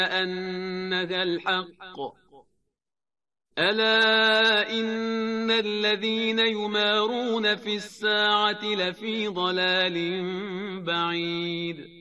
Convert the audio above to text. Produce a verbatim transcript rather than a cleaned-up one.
أنها الحق ألا إن الذين يمارون في الساعة لفي ضلال بعيد